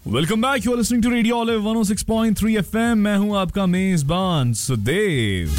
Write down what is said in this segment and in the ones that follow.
Welcome back, you are listening to radio olive 106.3 FM। मैं हूं आपका मेजबान सुदेव।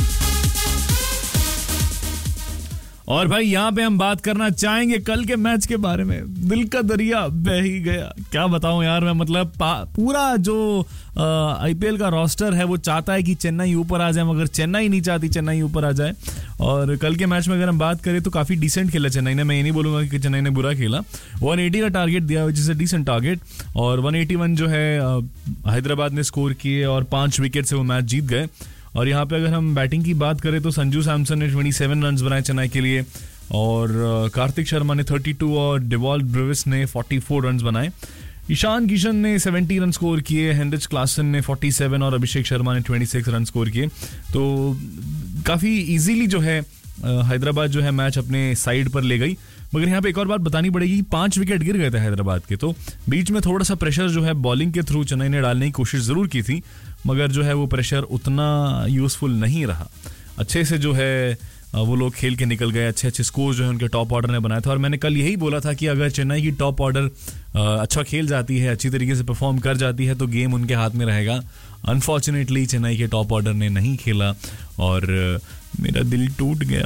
और भाई यहाँ पे हम बात करना चाहेंगे कल के मैच के बारे में। दिल का दरिया बह ही गया, क्या बताऊं यार मैं। मतलब पूरा जो आईपीएल का रोस्टर है वो चाहता है कि चेन्नई ऊपर आ जाए, मगर चेन्नई नहीं चाहती चेन्नई ऊपर आ जाए। और कल के मैच में अगर हम बात करें तो काफी डिसेंट खेला चेन्नई ने। मैं ये नहीं बोलूंगा कि चेन्नई ने बुरा खेला। 180 का टारगेट दिया, which is a decent target. और 181 जो है हैदराबाद ने स्कोर किए और 5 विकेट से वो मैच जीत गए। और यहाँ पे अगर हम बैटिंग की बात करें तो संजू सैमसन ने 27 रन बनाए चेन्नई के लिए, और कार्तिक शर्मा ने 32 और डेवॉल्ट ब्रेविस ने 44 रन बनाए। ईशान किशन ने 70 रन स्कोर किए, हेनरिच क्लासन ने 47 और अभिषेक शर्मा ने 26 रन स्कोर किए। तो काफ़ी इजीली जो है हैदराबाद जो है मैच अपने साइड पर ले गई। मगर यहाँ पे एक और बात बतानी पड़ेगी कि 5 विकेट गिर गए थे हैदराबाद के, तो बीच में थोड़ा सा प्रेशर जो है बॉलिंग के थ्रू चेन्नई ने डालने की कोशिश ज़रूर की थी, मगर जो है वो प्रेशर उतना यूजफुल नहीं रहा। अच्छे से जो है वो लोग खेल के निकल गए, अच्छे स्कोर जो है उनके टॉप ऑर्डर ने बनाया था। और मैंने कल यही बोला था कि अगर चेन्नई की टॉप ऑर्डर अच्छा खेल जाती है, अच्छी तरीके से परफॉर्म कर जाती है, तो गेम उनके हाथ में रहेगा। अनफॉर्चुनेटली चेन्नई के टॉप ऑर्डर ने नहीं खेला और मेरा दिल टूट गया।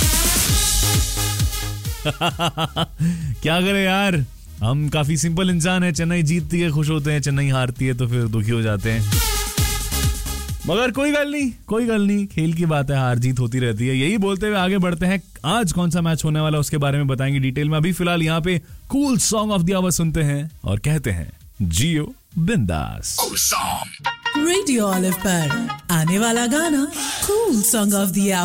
क्या करें यार, हम काफी सिंपल इंसान है। चेन्नई जीतती है खुश होते हैं, चेन्नई हारती है तो फिर दुखी हो जाते हैं। मगर कोई गल नहीं, खेल की बात है, हार जीत होती रहती है। यही बोलते हुए आगे बढ़ते हैं। आज कौन सा मैच होने वाला उसके बारे में बताएंगे डिटेल में। अभी फिलहाल यहाँ पे cool song of the our सुनते हैं और कहते हैं जियो बिंदास। रेडियो ऑलिव पर आने वाला गाना cool song of the our.